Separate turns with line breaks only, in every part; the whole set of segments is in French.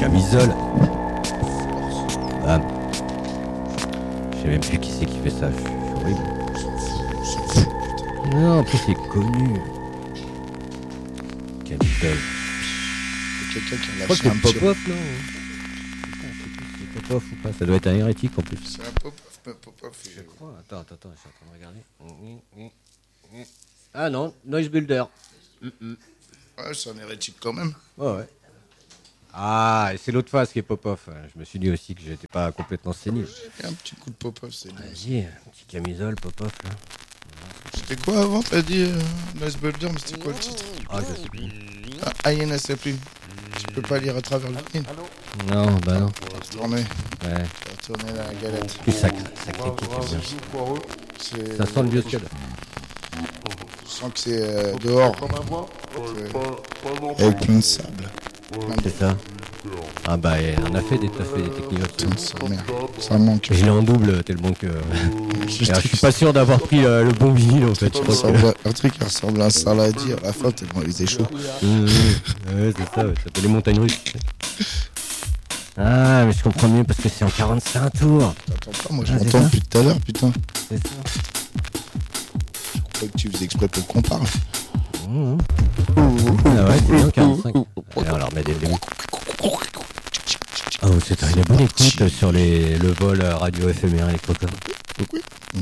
camisole. Ah. Je sais même plus qui c'est qui fait ça, je suis horrible. Non, en plus c'est connu. Camisole.
Quelqu'un qui a
Je crois que
lâché un
c'est
petit...
Popov, non? Putain, je sais plus si c'est Popov ou pas, ça doit être un hérétique en plus.
C'est un Popov.
Je crois, attends, je suis en train de regarder. Ah non, Noise Builder.
Ouais, c'est un hérétique quand même.
Ouais. Ah, et c'est l'autre face qui est Popov. Je me suis dit aussi que j'étais pas complètement sénile.
Un petit coup de Popov, c'est bien.
Vas-y, un petit camisole, Popov là.
C'était quoi avant, t'as dit Noise Builder, mais c'était quoi le titre?
Ah, je sais plus.
Ah, INSA+. Tu peux pas lire à travers le vinyle.
Non, bah non.
Retourner.
Ouais.
Retourner la galette.
Plus ça critique bien.
C'est...
Ça sent le vieux scud.
Je sens que c'est dehors. Avec plein de sable.
C'est ça. Ah bah on a fait des techniques.
Putain, ça merde. Ça manque.
Je l'ai en double tellement que... je suis pas sûr d'avoir pris le bon vinyle en fait.
Un truc qui ressemble à un saladier à la fin tellement il est chaud.
Ouais, c'est ça, ça s'appelle les montagnes russes. Ah, mais je comprends mieux parce que c'est en 45 tours.
T'entends pas, moi je l'entends depuis tout à l'heure, putain.
C'est ça.
Je croyais que tu faisais exprès pour qu'on parle.
Ah ouais, c'est bien 45. Allez, on leur met des début. Oh, c'était une bonne écoute sur le vol radio éphémère électrocom.
Oui.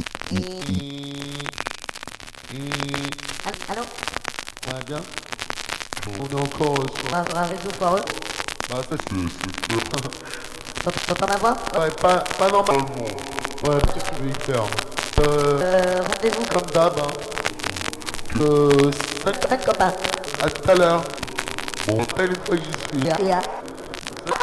Allô?
Ça va bien? On est encore sur...
Avec vous, quoi,
Bah ça c'est...
T'entends ma voix?
Ouais, pas normalement. Ouais, peut-être que je vais y faire.
Rendez-vous
Comme d'hab, hein.
Faites copain.
À tout à l'heure. Bon, après une fois que j'y suis.
Yeah.